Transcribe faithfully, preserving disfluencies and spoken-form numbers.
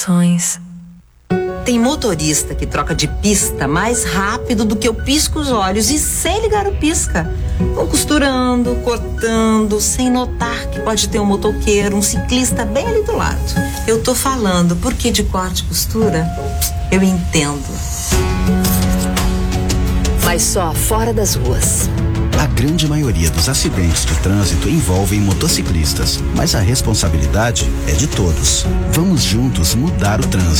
emoções. Tem motorista que troca de pista mais rápido do que eu pisco os olhos e sem ligar o pisca. Vão costurando, cortando, sem notar que pode ter um motoqueiro, um ciclista bem ali do lado. Eu tô falando, porque de corte e costura, eu entendo. Mas só fora das ruas. A grande maioria dos acidentes de trânsito envolvem motociclistas, mas a responsabilidade é de todos. Vamos juntos mudar o trânsito.